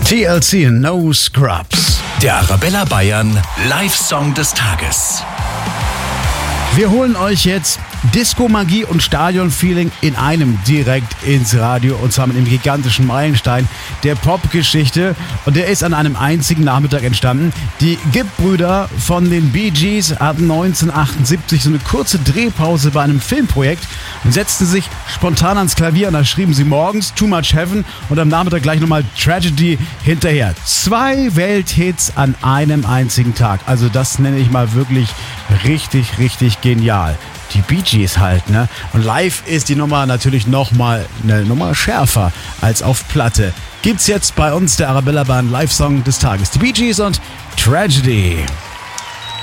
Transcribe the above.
TLC No Scrubs. Der Arabella Bayern Live-Song des Tages. Wir holen euch jetzt Disco-Magie und Stadion-Feeling in einem direkt ins Radio, und zwar mit einem gigantischen Meilenstein der Popgeschichte, und der ist an einem einzigen Nachmittag entstanden. Die Gibb-Brüder von den Bee Gees hatten 1978 so eine kurze Drehpause bei einem Filmprojekt und setzten sich spontan ans Klavier, und da schrieben sie morgens Too Much Heaven und am Nachmittag gleich nochmal Tragedy hinterher. 2 Welthits an einem einzigen Tag. Also das nenne ich mal wirklich richtig, richtig genial. Die Bee Gees halt, ne? Und live ist die Nummer natürlich nochmal eine Nummer schärfer als auf Platte. Gibt's jetzt bei uns, der Arabella Bayern Live-Song des Tages. Die Bee Gees und Tragedy.